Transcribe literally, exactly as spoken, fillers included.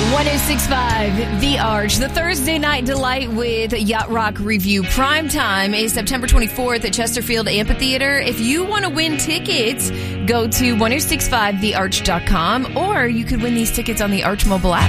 ten sixty-five The Arch, the Thursday night delight with Yacht Rock Review. Prime time is September twenty-fourth at Chesterfield Amphitheater. If you want to win tickets, go to ten sixty-five the arch dot com, or you could win these tickets on the Arch mobile app.